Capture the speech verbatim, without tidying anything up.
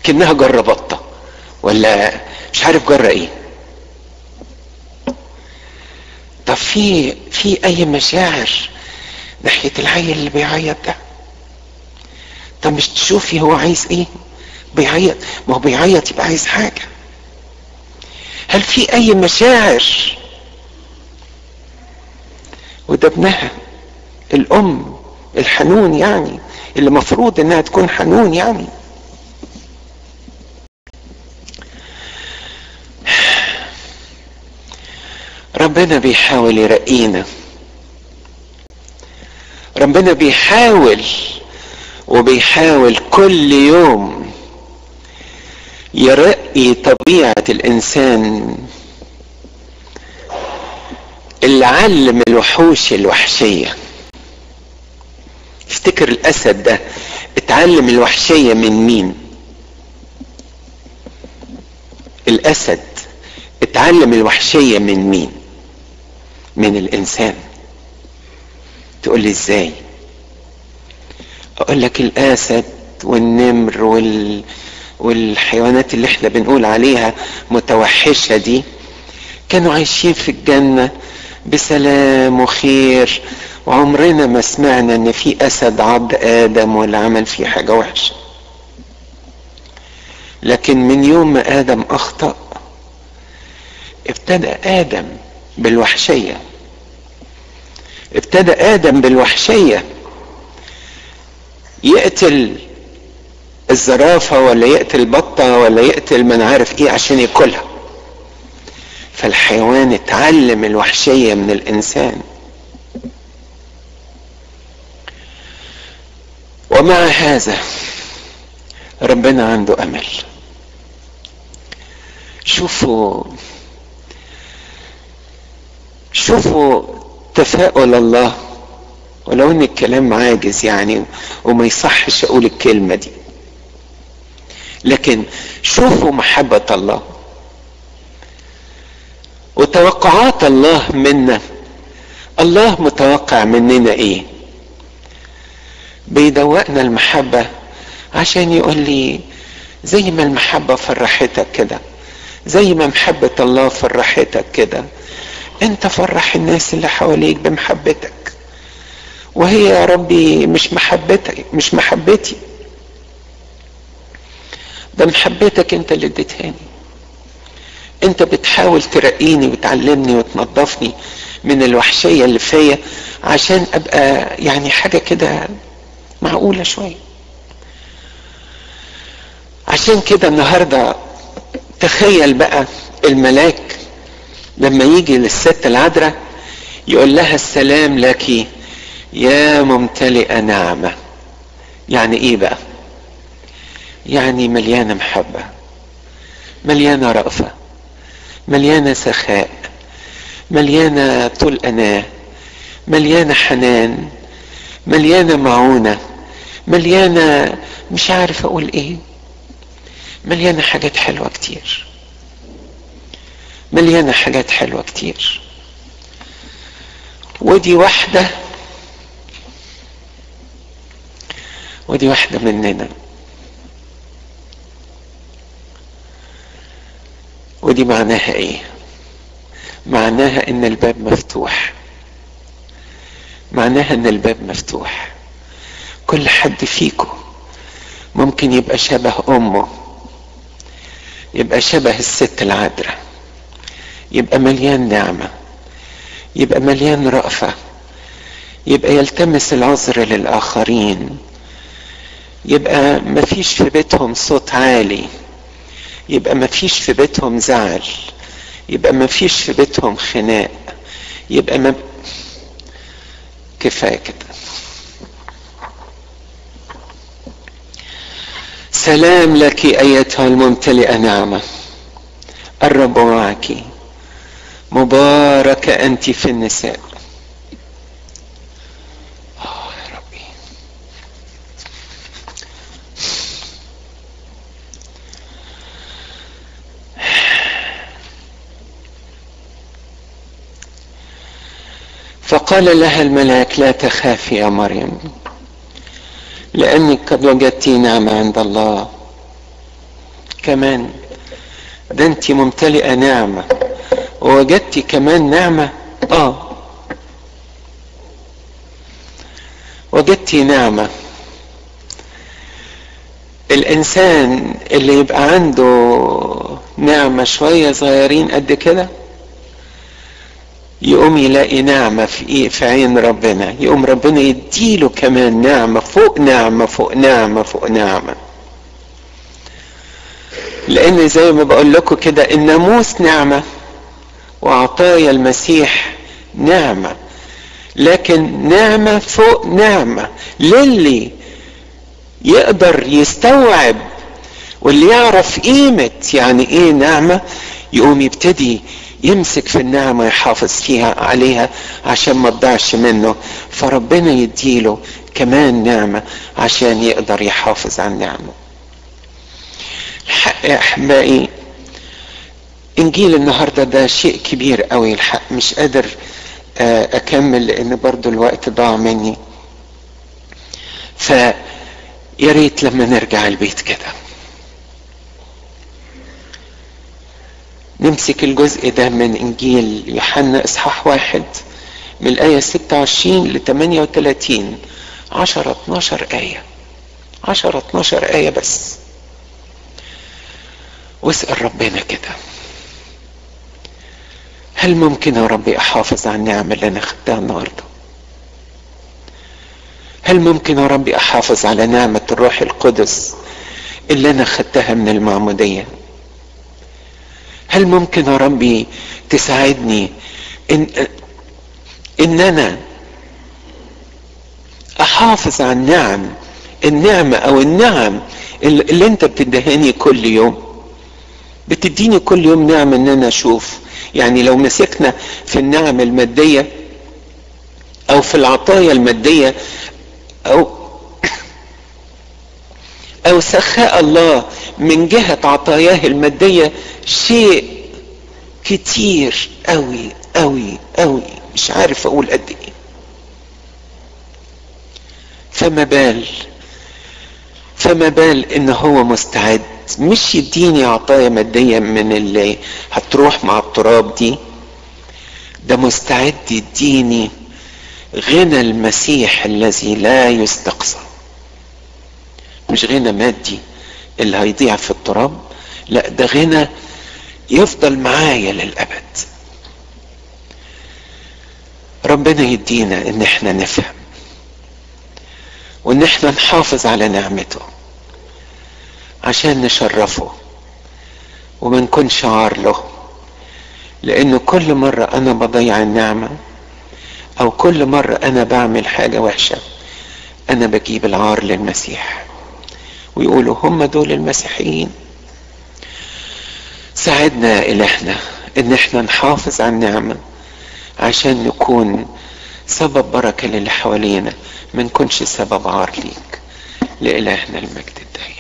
اكنها جرة بطة ولا مش عارف جرة ايه. طب في في اي مشاعر ناحية العيل اللي بيعيط ده؟ طب مش تشوفي هو عايز ايه؟ بيعيط، ما هو بيعيط يبقى عايز حاجة. هل في اي مشاعر؟ وده ابنها، الام الحنون يعني، اللي مفروض انها تكون حنون يعني. ربنا بيحاول يرقينا، ربنا بيحاول وبيحاول كل يوم يرقي طبيعة الانسان اللي علم الوحوش الوحشية. افتكر الاسد ده اتعلم الوحشية من مين؟ الاسد اتعلم الوحشية من مين؟ من الانسان. تقول لي ازاي؟ اقول لك الاسد والنمر وال والحيوانات اللي احنا بنقول عليها متوحشة دي كانوا عايشين في الجنة بسلام وخير، وعمرنا ما سمعنا ان في اسد عض ادم ولا عمل فيه حاجة وحشة. لكن من يوم ما ادم اخطأ ابتدى ادم بالوحشية، ابتدى ادم بالوحشية يقتل الزرافة ولا يقتل بطة ولا يقتل من عارف ايه عشان ياكلها. فالحيوان اتعلم الوحشية من الانسان. ومع هذا ربنا عنده امل. شوفوا شوفوا تفاؤل الله، ولو ان الكلام عاجز يعني وما يصحش اقول الكلمة دي، لكن شوفوا محبة الله وتوقعات الله منا. الله متوقع مننا ايه؟ بيدوقنا المحبة عشان يقول لي زي ما المحبة فرحتك كده، زي ما محبة الله فرحتك كده، انت فرح الناس اللي حواليك بمحبتك. وهي يا ربي مش محبتك، مش محبتي، ده محبتك انت اللي اديتهاني. انت بتحاول ترقيني وتعلمني وتنظفني من الوحشية اللي فيا عشان ابقى يعني حاجة كده معقولة شوية. عشان كده النهاردة تخيل بقى الملاك لما يجي للست العذراء يقول لها السلام لك يا ممتلئة نعمة. يعني ايه بقى؟ يعني مليانة محبة، مليانة رأفة، مليانة سخاء، مليانة طول أناة، مليانة حنان، مليانة معونة، مليانة مش عارف أقول إيه، مليانة حاجات حلوة كتير، مليانة حاجات حلوة كتير. ودي واحدة ودي واحدة مننا، ودي معناها ايه؟ معناها ان الباب مفتوح، معناها ان الباب مفتوح. كل حد فيكم ممكن يبقى شبه امه، يبقى شبه الست العذراء، يبقى مليان نعمة، يبقى مليان رأفة، يبقى يلتمس العذر للآخرين، يبقى مفيش في بيتهم صوت عالي، يبقى مفيش في بيتهم زعل، يبقى مفيش في بيتهم خناق، يبقى ما كفاية كده. سلام لك ايتها الممتلئة نعمة، الرب معك، مباركة انت في النساء. آه يا ربي. فقال لها الملاك لا تخافي يا مريم، لأنك قد وجدت نعمة عند الله، كمان ده انت ممتلئة نعمة ووجدتي كمان نعمة. اه وجدتي نعمة. الانسان اللي يبقى عنده نعمة شوية صغيرين قد كده يقوم يلاقي نعمة في في عين ربنا، يقوم ربنا يديله كمان نعمة فوق نعمة فوق نعمة فوق نعمة. لان زي ما بقول لكم كده الناموس نعمة وعطايا المسيح نعمة، لكن نعمة فوق نعمة للي يقدر يستوعب واللي يعرف قيمة يعني ايه نعمة، يقوم يبتدي يمسك في النعمة يحافظ فيها عليها عشان ما تضيعش منه، فربنا يديله كمان نعمة عشان يقدر يحافظ على النعمة. الحق يا احبائي انجيل النهاردة ده شيء كبير قوي، الحق مش قادر اكمل لان برضو الوقت ضاع مني. فيا ريت لما نرجع البيت كده نمسك الجزء ده من انجيل يوحنا اصحاح واحد من الايه ستة وعشرين ل ثمانية وثلاثين، عشرة اتناشر ايه، عشرة اتناشر ايه بس، واسأل ربنا كده هل ممكن يا ربي احافظ على النعمة اللي انا خدتها النهاردة؟ هل ممكن يا ربي احافظ على نعمة الروح القدس اللي انا خدتها من المعمودية؟ هل ممكن يا ربي تساعدني ان ان انا احافظ على النعم النعمة او النعم اللي انت بتدهني كل يوم؟ بتديني كل يوم نعم ان انا اشوف، يعني لو مسكنا في النعم المادية او في العطايا المادية او او سخاء الله من جهة عطاياه المادية شيء كتير قوي قوي قوي مش عارف اقول قد ايه، فما بال فما بال ان هو مستعد مش يديني عطايا مادية من اللي هتروح مع التراب دي، ده مستعد يديني غنى المسيح الذي لا يستقصى. مش غنى مادي اللي هيضيع في التراب، لا ده غنى يفضل معايا للأبد. ربنا يدينا ان احنا نفهم وان احنا نحافظ على نعمته عشان نشرفه وما نكونش عار له، لانه كل مرة انا بضيع النعمة او كل مرة انا بعمل حاجة وحشة انا بجيب العار للمسيح ويقولوا هم دول المسيحيين. ساعدنا يا الهنا ان احنا نحافظ على النعمة عشان نكون سبب بركة للي حوالينا، ما نكونش سبب عار ليك. لإلهنا المجد الدائم.